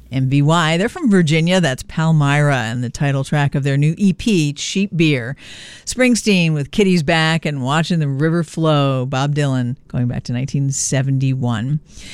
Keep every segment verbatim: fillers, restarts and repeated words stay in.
M V Y. They're from Virginia. That's Palmyra and the title track of their new E P, Cheap Beer. Springsteen with Kitty's Back and Watching the River Flow. Bob Dylan going back to nineteen seventy-one.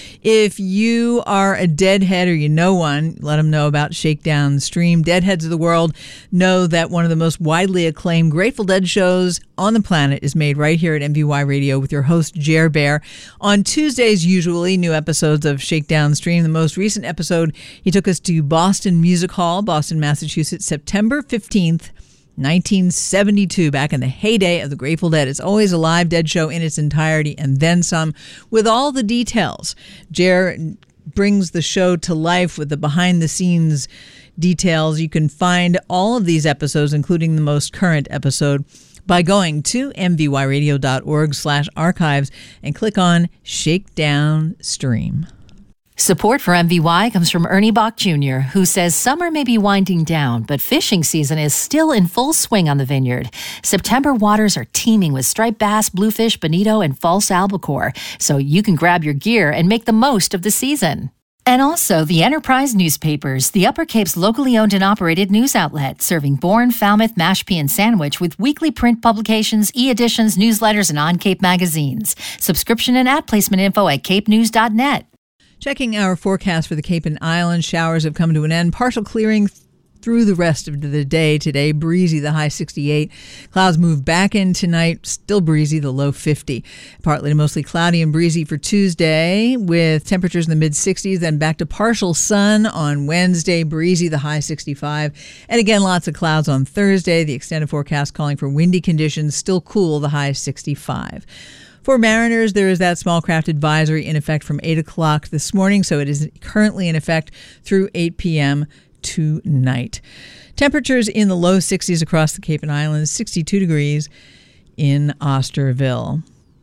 If you are a Deadhead or you know one, let them know about Shakedown Stream. Deadheads of the world know that one of the most widely acclaimed Grateful Dead shows on the planet is made right here at M V Y Radio with your host, Jer Bear. On Tuesdays, usually, new episodes of Shakedown Stream. The most recent episode, he took us to Boston Music Hall, Boston, Massachusetts, September fifteenth, nineteen seventy-two, back in the heyday of the Grateful Dead. It's always a live Dead show in its entirety and then some, with all the details. Jer brings the show to life with the behind-the-scenes details. You can find all of these episodes, including the most current episode, by going to mvyradio.org slash archives and click on Shakedown Stream. Support for M V Y comes from Ernie Bach Junior, who says summer may be winding down, but fishing season is still in full swing on the vineyard. September waters are teeming with striped bass, bluefish, bonito, and false albacore, so you can grab your gear and make the most of the season. And also the Enterprise Newspapers, the Upper Cape's locally owned and operated news outlet, serving Bourne, Falmouth, Mashpee, and Sandwich with weekly print publications, e-editions, newsletters, and on-Cape magazines. Subscription and ad placement info at cape news dot net. Checking our forecast for the Cape and Islands, showers have come to an end. Partial clearing through the rest of the day today. Breezy, the high sixty-eight. Clouds move back in tonight. Still breezy, the low fifty. Partly to mostly cloudy and breezy for Tuesday with temperatures in the mid sixties. Then back to partial sun on Wednesday. Breezy, the high sixty-five. And again, lots of clouds on Thursday. The extended forecast calling for windy conditions. Still cool, the high sixty-five. For mariners, there is that small craft advisory in effect from eight o'clock this morning, so it is currently in effect through eight p.m. tonight. Temperatures in the low sixties across the Cape and Islands, sixty-two degrees in Osterville.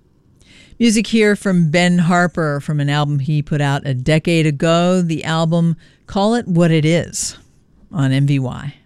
Music here from Ben Harper from an album he put out a decade ago. The album, Call It What It Is, on M V Y.